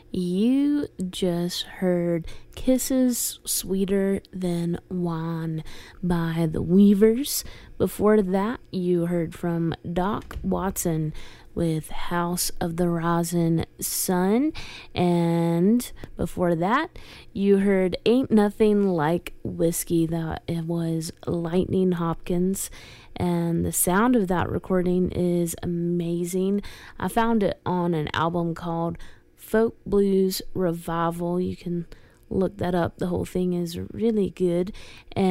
You just heard Kisses Sweeter Than Wine by the Weavers. Before that, you heard from Doc Watson with House of the Rising Sun. And before that, you heard Ain't Nothing Like Whiskey. That it was Lightning Hopkins. And the sound of that recording is amazing. I found it on an album called Folk Blues Revival. You can look that up. The whole thing is really good. And